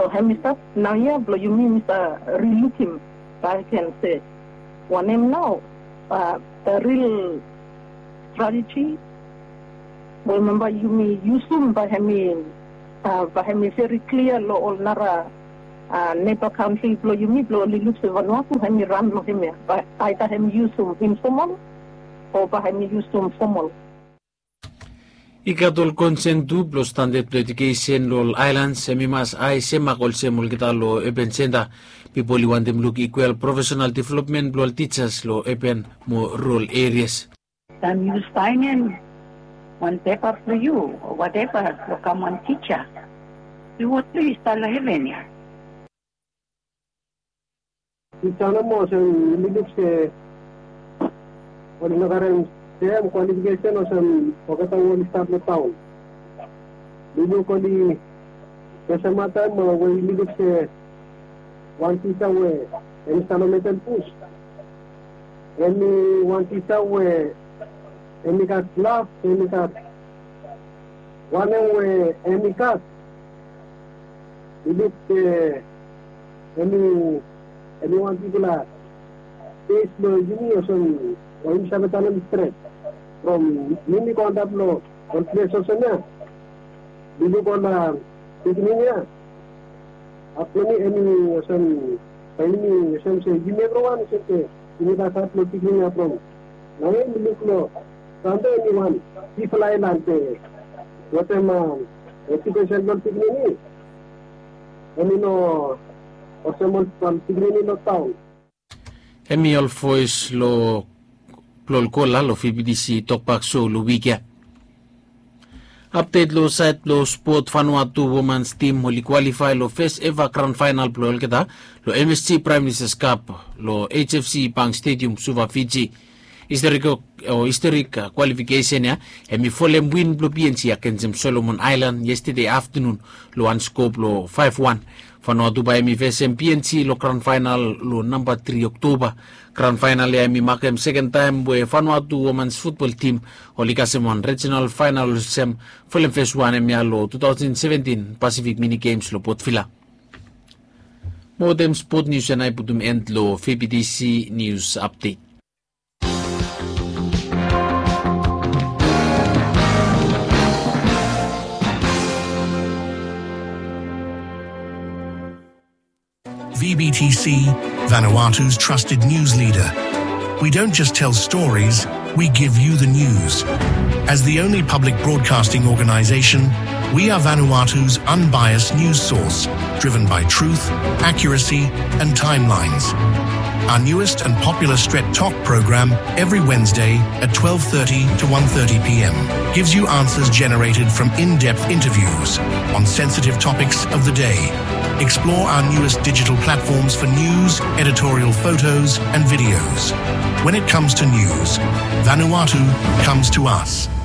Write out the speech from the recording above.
blo hemisa now yeah blo you mean relook him I can say one name now the real strategy remember you me usum by hemi very clear lo all nara neighbor country blo you me blo relook se Vanuatu hemi run lo hemi but either hemi usum informal or by hemi usum formal. Ikatol konsentu plus standard education lol islands semimas ay semakol semul kita lo eben senda people want them look equal professional development lol teachers lo eben mo rural areas. Then you sign in one paper for you or whatever to come one teacher. You would please tell heaven ya. Itana mo sa lilik se wala nakaran same qualification o sa pagkatawag start na taon. Dito ko di kasamatan mga walilig sa one tisa we installmental push. Any one tisa we any kat class, any kat one we any kat. Dito any one particular case lo junior so o installmental stress. From mini contact lo concentration na dito ko na tigninya apni any some any some say ginebrowan say ini dapat lo tigninya from nawe milik lo tanto anyone people island te whatever education lo tigni ani no osemol tigni lo town Emiol voice lo Plolkola lo FBDC Tokpak so Lubikia. Update lo site lo sport Vanuatu women's team holi qualify lo first ever grand final plol kita lo MSC Prime Minister's Cup lo HFC Pang Stadium Suva Fiji. Historic qualification ya emi folem win blo PNC against Solomon Island yesterday afternoon lo one scope lo 5-1. Vanuatu by emi VSM PNC lo grand final lo number 3 October. Grand final ya emi makem second time we Vanuatu women's football team holi kasemon regional final sem folem phase 1 emi lo 2017 Pacific mini games lo Potfila. Modem sport news yan ay putum end lo FBDC news update. VBTC, Vanuatu's trusted news leader. We don't just tell stories, we give you the news. As the only public broadcasting organization, we are Vanuatu's unbiased news source, driven by truth, accuracy, and timelines. Our newest and popular Stret Talk program every Wednesday at 12:30 to 1:30 p.m. gives you answers generated from in-depth interviews on sensitive topics of the day. Explore our newest digital platforms for news, editorial photos, and videos. When it comes to news, Vanuatu comes to us.